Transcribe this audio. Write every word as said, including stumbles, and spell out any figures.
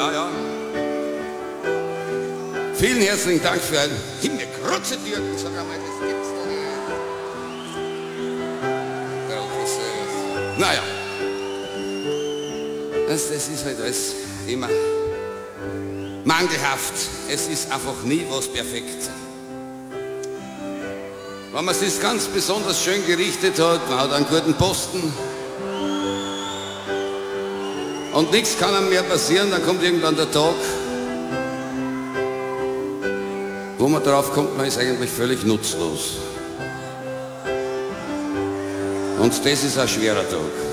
Ja, ja. Vielen herzlichen Dank für ein Himmelkrutzedürken, sag einmal, das gibt's doch nicht. Naja, das, das ist halt alles immer mangelhaft. Es ist einfach nie was perfekt. Wenn man es sich ganz besonders schön gerichtet hat, man hat einen guten Posten und nichts kann einem mehr passieren, dann kommt irgendwann der Tag, wo man drauf kommt, man ist eigentlich völlig nutzlos. Und das ist ein schwerer Tag.